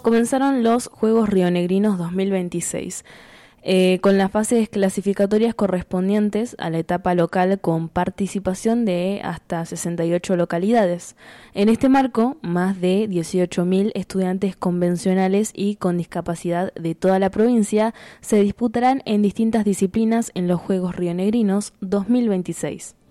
comenzaron los Juegos Rionegrinos 2026, con las fases clasificatorias correspondientes a la etapa local con participación de hasta 68 localidades. En este marco, más de 18.000 estudiantes convencionales y con discapacidad de toda la provincia se disputarán en distintas disciplinas en los Juegos Rionegrinos 2026.